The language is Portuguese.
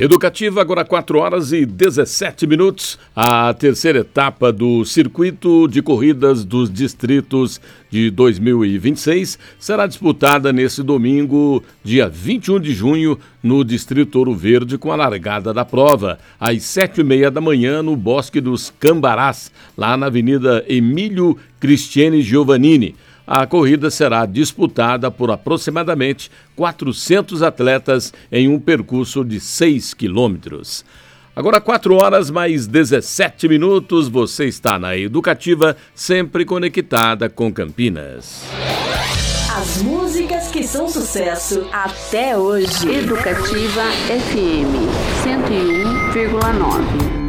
Educativa, agora 4h17. A terceira etapa do Circuito de Corridas dos Distritos de 2026 será disputada nesse domingo, dia 21 de junho, no Distrito Ouro Verde, com a largada da prova, às 7h30 da manhã, no Bosque dos Cambarás, lá na Avenida Emílio Cristiane Giovannini. A corrida será disputada por aproximadamente 400 atletas em um percurso de 6 quilômetros. Agora 4h17, você está na Educativa, sempre conectada com Campinas. As músicas que são sucesso até hoje. Educativa FM 101,9.